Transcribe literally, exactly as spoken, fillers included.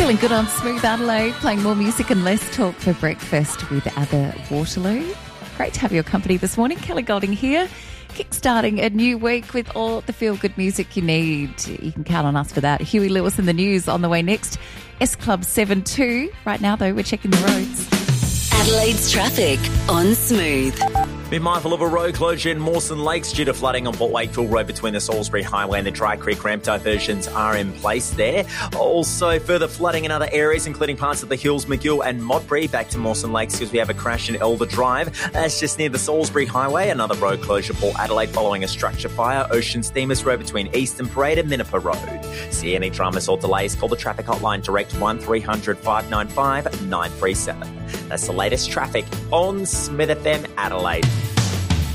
Feeling good on Smooth Adelaide, playing more music and less talk for breakfast with Abba Waterloo. Great to have your company this morning. Kelly Golding here, kickstarting a new week with all the feel-good music you need. You can count on us for that. Huey Lewis in the news on the way next. S Club seven two. Right now, though, we're checking the roads. Adelaide's traffic on Smooth. Be mindful of a road closure in Mawson Lakes due to flooding on Port Wakefield Road between the Salisbury Highway and the Dry Creek ramp. Diversions are in place there. Also, further flooding in other areas, including parts of the Hills, McGill and Modbury. Back to Mawson Lakes because we have a crash in Elder Drive. That's just near the Salisbury Highway. Another road closure for Adelaide following a structure fire. Ocean Steamers Road between Eastern Parade and Minnipa Road. See any dramas or delays, call the traffic hotline direct one three hundred five nine five nine three seven. That's the latest traffic on Smith F M Adelaide.